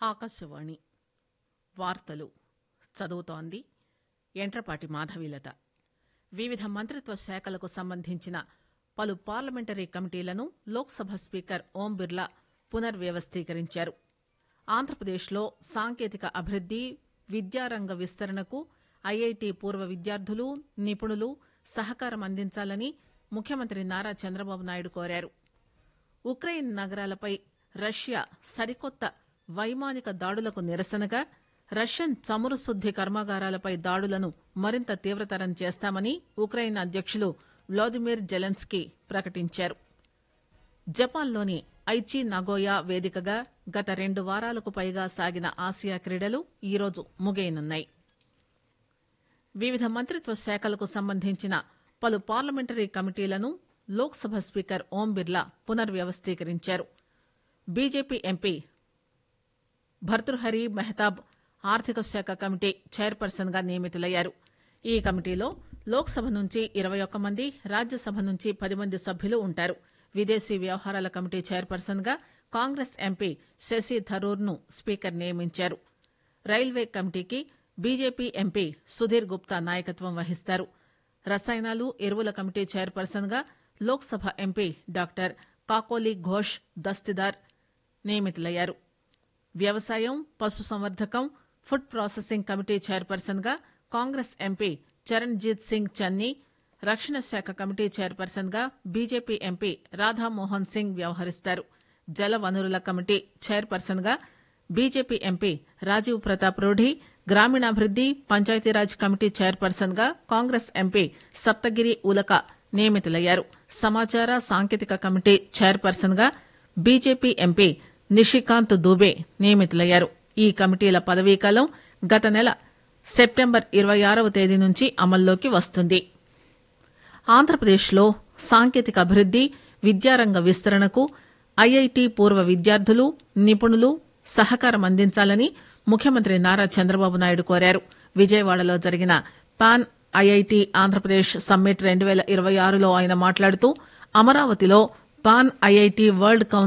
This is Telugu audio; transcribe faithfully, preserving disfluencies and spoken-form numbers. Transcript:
ఆకాశవాణి వార్తలు చదువుతోంది ఎంట్రపాటి మాధవీలత. వివిధ మంత్రిత్వ శాఖలకు సంబంధించిన పలు పార్లమెంటరీ కమిటీలను లోక్సభ స్పీకర్ ఓం బిర్లా పునర్వ్యవస్థీకరించారు. ఆంధ్రప్రదేశ్లో సాంకేతిక అభివృద్ది, విద్యారంగ విస్తరణకు ఐఐటి పూర్వ విద్యార్థులు, నిపుణులు సహకారం అందించాలని ముఖ్యమంత్రి నారా చంద్రబాబు నాయుడు కోరారు. ఉక్రెయిన్ నగరాలపై రష్యా సరికొత్త వైమానిక దాడులకు నిరసనగా రష్యన్ చమురు శుద్ది కర్మాగారాలపై దాడులను మరింత తీవ్రతరం చేస్తామని ఉక్రెయిన్ అధ్యకులు వ్లాదిమిర్ జెలెన్స్కీ ప్రకటించారు. జపాన్లోని ఐచి నగోయా వేదికగా గత రెండు వారాలకు పైగా సాగిన ఆసియా క్రీడలు ఈరోజు ముగియనున్నాయి. వివిధ మంత్రిత్వ శాఖలకు సంబంధించిన పలు పార్లమెంటరీ కమిటీలను Lok Sabha speaker Om Birla పునర్వ్యవస్థీకరించారు. BJP MP Bhartrihari Mehtab ఆర్థిక శాఖ కమిటీ చైర్పర్సన్ గా నియమితులయ్యారు. ఈ కమిటీలో లోక్సభ నుంచి ఇరవై ఒక్క మంది, రాజ్యసభ నుంచి పది మంది సభ్యులు ఉంటారు. విదేశీ వ్యవహారాల కమిటీ చైర్పర్సన్ గా కాంగ్రెస్ ఎంపీ శశి థరూర్ ను స్పీకర్ నియమించారు. రైల్వే కమిటీకి బీజేపీ ఎంపీ సుధీర్ గుప్తా నాయకత్వం వహిస్తారు. రసాయనాలు, ఎరువుల కమిటీ చైర్పర్సన్ గా లోక్సభ ఎంపీ డాక్టర్ కాకోలి ఘోష్ దస్తిదార్ నియమితులయ్యారు. వ్యవసాయం, పశుసంవర్ధకం, ఫుడ్ ప్రాసెసింగ్ కమిటీ చైర్పర్సన్ గా కాంగ్రెస్ ఎంపీ చరణ్జీత్ సింగ్ చన్నీ, రక్షణ శాఖ కమిటీ చైర్పర్సన్ గా బీజేపీ ఎంపీ రాధామోహన్ సింగ్ వ్యవహరిస్తారు. జల వనరుల కమిటీ చైర్పర్సన్ గా బీజేపీ ఎంపీ రాజీవ్ ప్రతాప్ రూఢి, గ్రామీణాభివృద్ది, పంచాయతీరాజ్ కమిటీ చైర్పర్సన్ గా కాంగ్రెస్ ఎంపీ సప్తగిరి ఉలక నియమితులయ్యారు. సమాచార సాంకేతిక కమిటీ చైర్పర్సన్ గా బీజేపీ ఎంపీ నిషికాంత్ దూబే నియమితులయ్యారు. ఈ కమిటీల పదవీకాలం గత నెల సెప్టెంబర్ ఇరవై ఆరవ తేదీ నుంచి అమల్లోకి వస్తుంది. ఆంధ్రప్రదేశ్లో సాంకేతిక అభివృద్ది, విద్యారంగ విస్తరణకు ఐఐటి పూర్వ విద్యార్థులు, నిపుణులు సహకారం అందించాలని ముఖ్యమంత్రి నారా చంద్రబాబు నాయుడు కోరారు. విజయవాడలో జరిగిన పాన్ ఐఐటి ఆంధ్రప్రదేశ్ సమ్మిట్ రెండు పేల ఇరవై ఆరులో ఆయన మాట్లాడుతూ అమరావతిలో పాన్ ఐఐటి వరల్డ్ కౌన్సిల్